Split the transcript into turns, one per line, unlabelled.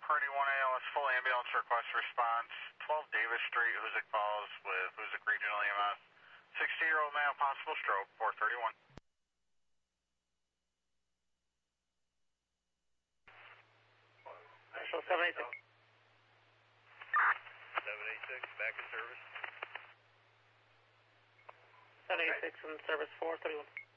Party 1 ALS, full ambulance request response, 12 Davis Street, Hoosick Falls with Hoosick Regional EMS. 60-year-old male, possible stroke, 431.
National 786.
786, back in service.
786 in service 431.